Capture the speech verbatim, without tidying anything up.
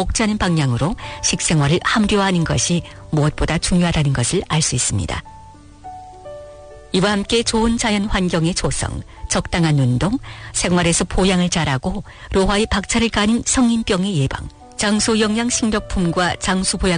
억제하는 방향으로 식생활을 함려하는 것이 무엇보다 중요하다는 것을 알 수 있습니다. 이와 함께 좋은 자연 환경의 조성, 적당한 운동, 생활에서 보양을 잘하고 로화의 박차를 가는 성인병의 예방, 장소 영양 식료품과 장수 보약